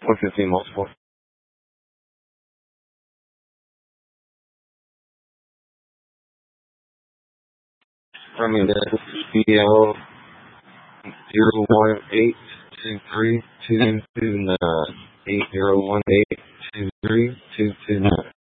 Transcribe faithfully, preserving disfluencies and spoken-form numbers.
one fifteen multiple. From me, that's C L zero one eight two three two two nine eight zero one eight two three two two nine.